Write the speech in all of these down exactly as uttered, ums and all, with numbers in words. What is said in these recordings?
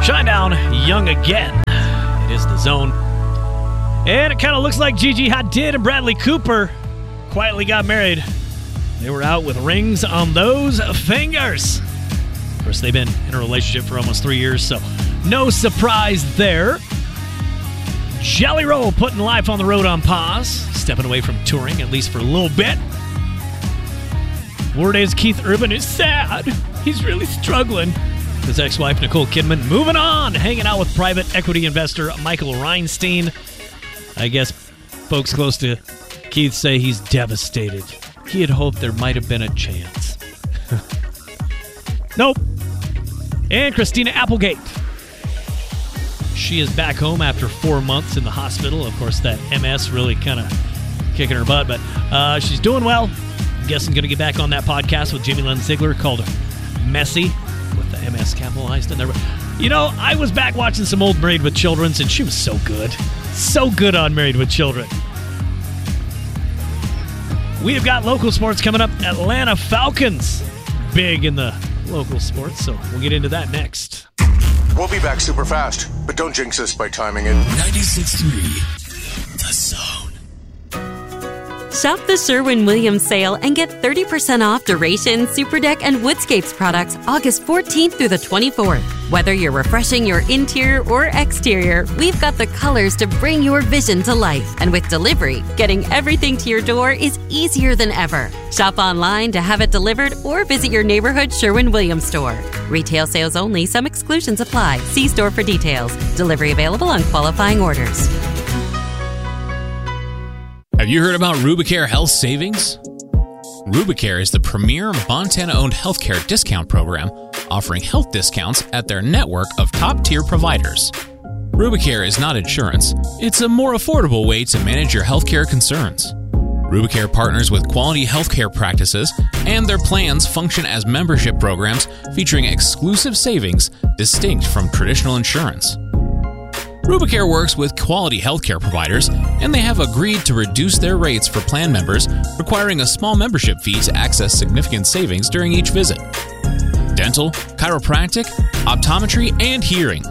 Shinedown, Young Again. It is the Zone. And it kind of looks like Gigi Hadid and Bradley Cooper quietly got married. They were out with rings on those fingers. Of course, they've been in a relationship for almost three years, so no surprise there. Jelly Roll putting life on the road on pause, stepping away from touring, at least for a little bit. Word is Keith Urban is sad. He's really struggling. His ex-wife, Nicole Kidman, moving on, hanging out with private equity investor Michael Reinstein. I guess folks close to Keith say he's devastated. He had hoped there might have been a chance. Nope. And Christina Applegate. She is back home after four months in the hospital. Of course, that M S really kind of kicking her butt, but uh, she's doing well. I guess I'm going to get back on that podcast with Jamie Lynn Sigler called Messy, with the M S capitalized in there. You know, I was back watching some old Married with Children, and she was so good. So good on Married with Children. We have got local sports coming up. Atlanta Falcons. Big in the local sports, so we'll get into that next. We'll be back super fast, but don't jinx us by timing it. ninety-six point three, The Zone. Shop the Sherwin-Williams sale and get thirty percent off Duration, Superdeck, and Woodscapes products August fourteenth through the twenty-fourth. Whether you're refreshing your interior or exterior, we've got the colors to bring your vision to life. And with delivery, getting everything to your door is easier than ever. Shop online to have it delivered or visit your neighborhood Sherwin-Williams store. Retail sales only. Some exclusions apply. See store for details. Delivery available on qualifying orders. Have you heard about Rubicare Health Savings? Rubicare is the premier Montana-owned healthcare discount program offering health discounts at their network of top-tier providers. Rubicare is not insurance. It's a more affordable way to manage your healthcare concerns. Rubicare partners with quality healthcare practices, and their plans function as membership programs featuring exclusive savings distinct from traditional insurance. Rubicare works with quality healthcare providers, and they have agreed to reduce their rates for plan members, requiring a small membership fee to access significant savings during each visit. Dental, chiropractic, optometry, and hearing.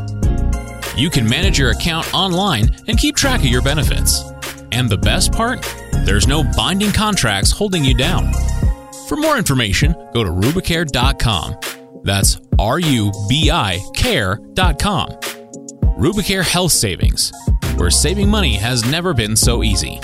You can manage your account online and keep track of your benefits. And the best part? There's no binding contracts holding you down. For more information, go to rubicare dot com. That's R U B I care dot com. Rubicare Health Savings, where saving money has never been so easy.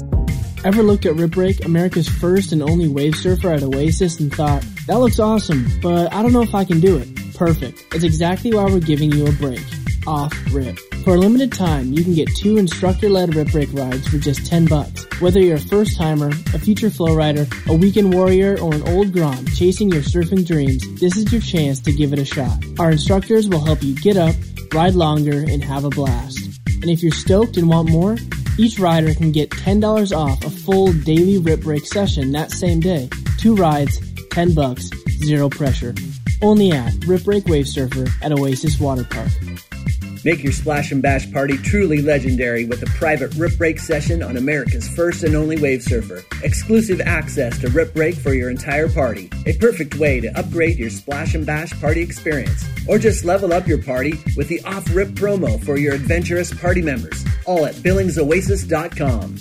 Ever looked at Rip Break, America's first and only wave surfer at Oasis, and thought, that looks awesome, but I don't know if I can do it? Perfect. It's exactly why we're giving you a break. Off Rip. For a limited time, you can get two instructor-led Rip Break rides for just ten bucks. Whether you're a first-timer, a future flow rider, a weekend warrior, or an old grom chasing your surfing dreams, this is your chance to give it a shot. Our instructors will help you get up, ride longer, and have a blast. And if you're stoked and want more, each rider can get ten dollars off a full daily Rip Break session that same day. Two rides, ten bucks, zero pressure. Only at Rip Break Wave Surfer at Oasis Water Park. Make your Splash and Bash party truly legendary with a private Rip Break session on America's first and only wave surfer. Exclusive access to Rip Break for your entire party. A perfect way to upgrade your Splash and Bash party experience. Or just level up your party with the off-Rip promo for your adventurous party members. All at Billings Oasis dot com.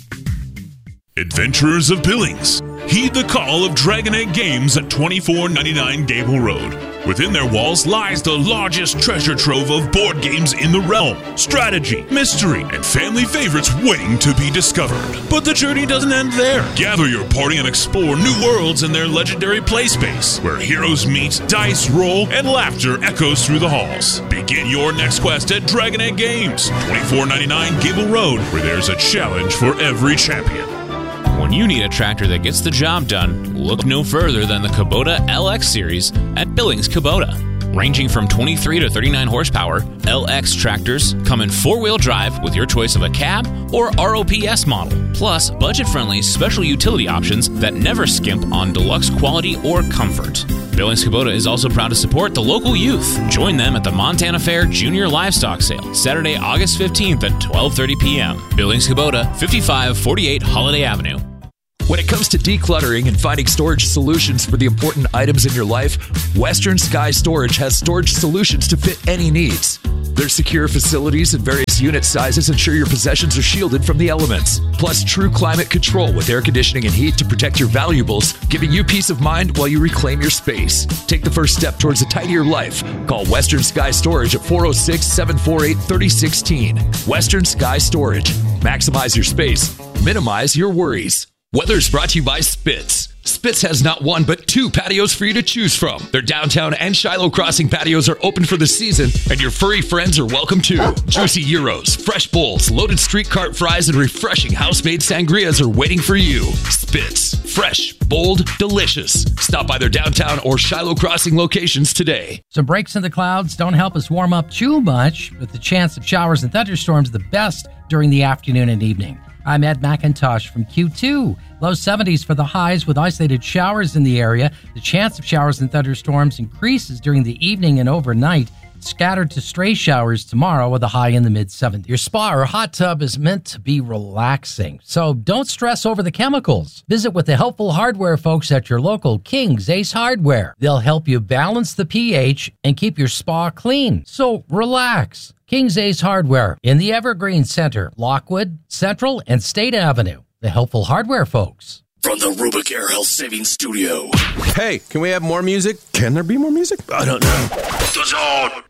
Adventurers of Billings, heed the call of Dragon Egg Games at twenty-four ninety-nine Gable Road. Within their walls lies the largest treasure trove of board games in the realm. Strategy, mystery, and family favorites waiting to be discovered. But the journey doesn't end there. Gather your party and explore new worlds in their legendary play space, where heroes meet, dice roll, and laughter echoes through the halls. Begin your next quest at Dragon Egg Games, twenty-four ninety-nine Gable Road, where there's a challenge for every champion. When you need a tractor that gets the job done, look no further than the Kubota L X series at Billings Kubota. Ranging from twenty-three to thirty-nine horsepower, L X tractors come in four-wheel drive with your choice of a cab or R O P S model, plus budget-friendly special utility options that never skimp on deluxe quality or comfort. Billings Kubota is also proud to support the local youth. Join them at the Montana Fair Junior Livestock Sale, Saturday, August fifteenth at twelve thirty p.m. Billings Kubota, fifty-five forty-eight Holiday Avenue. When it comes to decluttering and finding storage solutions for the important items in your life, Western Sky Storage has storage solutions to fit any needs. Their secure facilities and various unit sizes ensure your possessions are shielded from the elements. Plus, true climate control with air conditioning and heat to protect your valuables, giving you peace of mind while you reclaim your space. Take the first step towards a tidier life. Call Western Sky Storage at four oh six, seven four eight, three oh one six. Western Sky Storage. Maximize your space. Minimize your worries. Weather is brought to you by Spitz. Spitz has not one, but two patios for you to choose from. Their downtown and Shiloh Crossing patios are open for the season, and your furry friends are welcome too. Juicy gyros, fresh bowls, loaded street cart fries, and refreshing house-made sangrias are waiting for you. Spitz. Fresh, bold, delicious. Stop by their downtown or Shiloh Crossing locations today. Some breaks in the clouds don't help us warm up too much, but the chance of showers and thunderstorms the best during the afternoon and evening. I'm Ed McIntosh from Q two. Low seventies for the highs with isolated showers in the area. The chance of showers and thunderstorms increases during the evening and overnight. Scattered to stray showers tomorrow with a high in the mid-seventies. Your spa or hot tub is meant to be relaxing, so don't stress over the chemicals. Visit with the helpful hardware folks at your local King's Ace Hardware. They'll help you balance the pH and keep your spa clean, so relax. King's Ace Hardware in the Evergreen Center, Lockwood, Central, and State Avenue. The helpful hardware folks. From the Rubicare Health Savings Studio. Hey, can we have more music? Can there be more music? I don't know. The Zone!